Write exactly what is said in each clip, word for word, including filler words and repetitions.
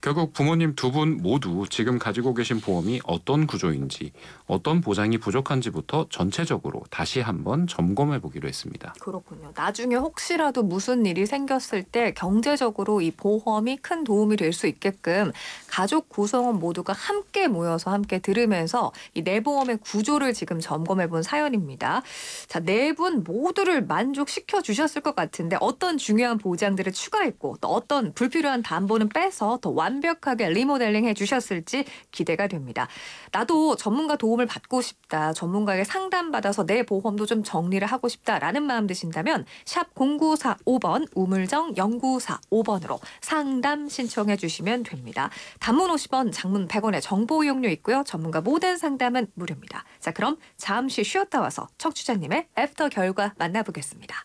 결국 부모님 두 분 모두 지금 가지고 계신 보험이 어떤 구조인지, 어떤 보장이 부족한지부터 전체적으로 다시 한번 점검해 보기로 했습니다. 그렇군요. 나중에 혹시라도 무슨 일이 생겼을 때 경제적으로 이 보험이 큰 도움이 될 수 있게끔 가족 구성원 모두가 함께 모여서 함께 들으면서 이 내보험의 구조를 지금 점검해 본 사연입니다. 자, 네 분 모두를 만족시켜 주셨을 것 같은데 어떤 중요한 보장들을 추가했고 또 어떤 불필요한 담보는 빼서 더 완벽하게 리모델링 해 주셨을지 기대가 됩니다. 나도 전문가 도움을 받고 싶다. 전문가에게 상담받아서 내 보험도 좀 정리를 하고 싶다라는 마음 드신다면 샵 공구사오 번 우물정 영구사오 번으로 상담 신청해 주시면 됩니다. 단문 오십 원, 장문 백 원의 정보 이용료 있고요. 전문가 모든 상담은 무료입니다. 자, 그럼 잠시 쉬었다 와서 청취자님의 애프터 결과 만나보겠습니다.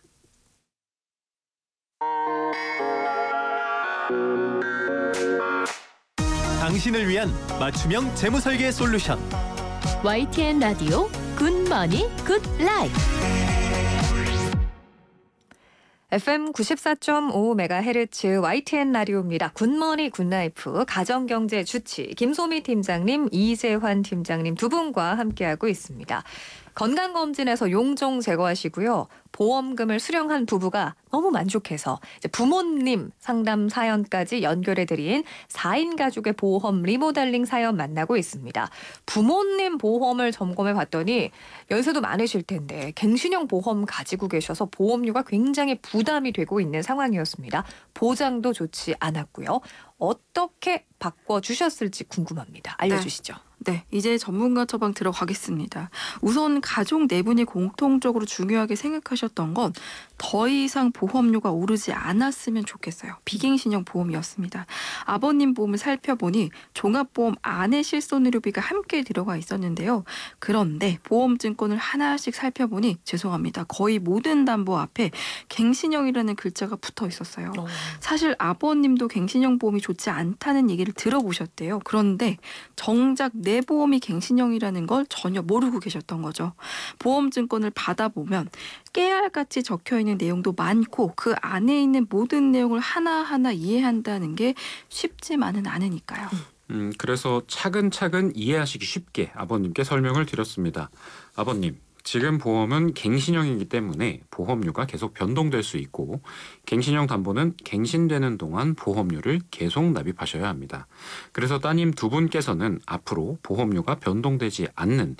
당신을 위한 맞춤형 재무설계 솔루션 와이티엔 라디오 굿머니 굿라이프 에프엠 구십사 점 오 메가헤르츠 와이티엔 라디오입니다. 굿머니 굿라이프 가정경제 주치 김소미 팀장님, 이재환 팀장님 두 분과 함께하고 있습니다. 건강검진에서 용종 제거하시고요. 보험금을 수령한 부부가 너무 만족해서 이제 부모님 상담 사연까지 연결해드린 사 인 가족의 보험 리모델링 사연 만나고 있습니다. 부모님 보험을 점검해 봤더니 연세도 많으실 텐데 갱신형 보험 가지고 계셔서 보험료가 굉장히 부담이 되고 있는 상황이었습니다. 보장도 좋지 않았고요. 어떻게 바꿔주셨을지 궁금합니다. 알려주시죠. 네. 네, 이제 전문가 처방 들어가겠습니다. 우선 가족 네 분이 공통적으로 중요하게 생각하셨던 건 더 이상 보험료가 오르지 않았으면 좋겠어요. 비갱신형 보험이었습니다. 아버님 보험을 살펴보니 종합보험 안에 실손의료비가 함께 들어가 있었는데요. 그런데 보험증권을 하나씩 살펴보니 죄송합니다. 거의 모든 담보 앞에 갱신형이라는 글자가 붙어 있었어요. 어. 사실 사실 아버님도 갱신형 보험이 좋지 않다는 얘기를 들어보셨대요. 그런데 정작 내 보험이 갱신형이라는 걸 전혀 모르고 계셨던 거죠. 보험증권을 받아보면 깨알같이 적혀있는 내용도 많고 그 안에 있는 모든 내용을 하나하나 이해한다는 게 쉽지만은 않으니까요. 음, 그래서 차근차근 이해하시기 쉽게 아버님께 설명을 드렸습니다. 아버님, 지금 보험은 갱신형이기 때문에 보험료가 계속 변동될 수 있고 갱신형 담보는 갱신되는 동안 보험료를 계속 납입하셔야 합니다. 그래서 따님 두 분께서는 앞으로 보험료가 변동되지 않는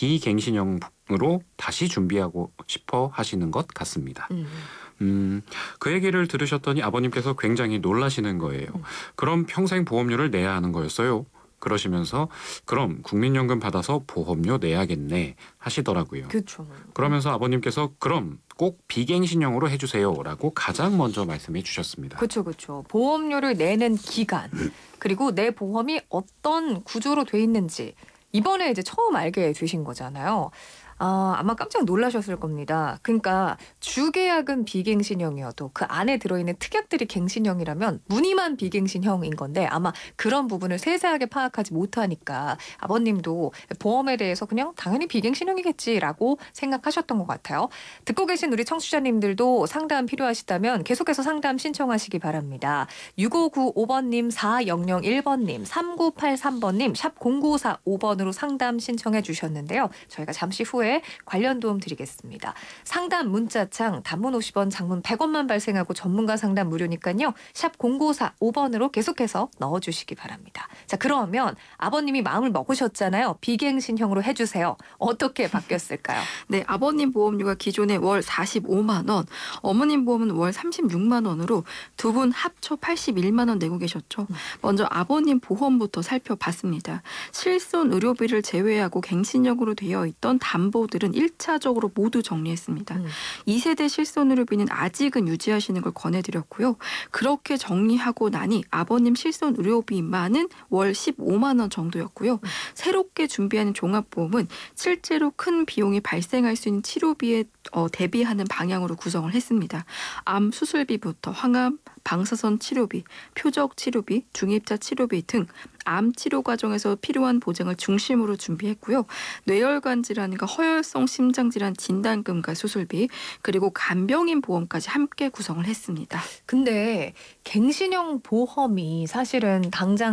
비갱신형으로 다시 준비하고 싶어 하시는 것 같습니다. 음. 음, 그 얘기를 들으셨더니 아버님께서 굉장히 놀라시는 거예요. 그럼 평생 보험료를 내야 하는 거였어요? 그러시면서 그럼 국민연금 받아서 보험료 내야겠네 하시더라고요. 그렇죠. 그러면서 아버님께서 그럼 꼭 비갱신형으로 해주세요라고 가장 먼저 말씀해 주셨습니다. 그렇죠, 그렇죠. 보험료를 내는 기간 그리고 내 보험이 어떤 구조로 돼 있는지 이번에 이제 처음 알게 되신 거잖아요. 아, 아마 깜짝 놀라셨을 겁니다. 그러니까 주계약은 비갱신형이어도 그 안에 들어있는 특약들이 갱신형이라면 무늬만 비갱신형인 건데 아마 그런 부분을 세세하게 파악하지 못하니까 아버님도 보험에 대해서 그냥 당연히 비갱신형이겠지라고 생각하셨던 것 같아요. 듣고 계신 우리 청취자님들도 상담 필요하시다면 계속해서 상담 신청하시기 바랍니다. 육오구오 번님, 사공공일 번님, 삼구팔삼 번님, 샵 공구사오 번으로 상담 신청해 주셨는데요. 저희가 잠시 후에 관련 도움 드리겠습니다. 상담 문자창 단문 오십 원, 장문 백 원만 발생하고 전문가 상담 무료니까요. 샵 공구사오 번으로 계속해서 넣어주시기 바랍니다. 자, 그러면 아버님이 마음을 먹으셨잖아요. 비갱신형으로 해주세요. 어떻게 바뀌었을까요? 네, 아버님 보험료가 기존에 월 사십오만 원, 어머님 보험은 월 삼십육만 원으로 두 분 합쳐 팔십일만 원 내고 계셨죠. 먼저 아버님 보험부터 살펴봤습니다. 실손 의료비를 제외하고 갱신형으로 되어 있던 담보들은 일 차적으로 모두 정리했습니다. 음. 이 세대 실손 의료비는 아직은 유지하시는 걸 권해드렸고요. 그렇게 정리하고 나니 아버님 실손 의료비만은 월 십오만 원 정도였고요. 음. 새롭게 준비하는 종합보험은 실제로 큰 비용이 발생할 수 있는 치료비에 어, 대비하는 방향으로 구성을 했습니다. 암 수술비부터 항암, 방사선 치료비, 표적 치료비, 중입자 치료비 등 암 치료 과정에서 필요한 보장을 중심으로 준비했고요. 뇌혈관 질환과 허혈성 심장 질환 진단금과 수술비, 그리고 간병인 보험까지 함께 구성을 했습니다. 근데 갱신형 보험이 사실은 당장